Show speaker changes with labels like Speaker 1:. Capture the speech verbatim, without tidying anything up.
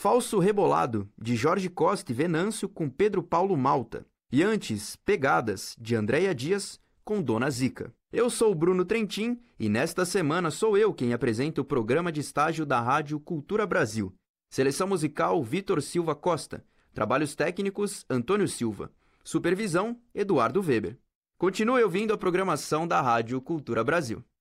Speaker 1: Falso Rebolado, de Jorge Costa e Venâncio, com Pedro Paulo Malta. E antes, Pegadas, de Andréia Dias, com Dona Zica. Eu sou o Bruno Trentin e nesta semana sou eu quem apresenta o programa de estágio da Rádio Cultura Brasil. Seleção musical, Vitor Silva Costa. Trabalhos técnicos, Antônio Silva. Supervisão, Eduardo Weber. Continue ouvindo a programação da Rádio Cultura Brasil.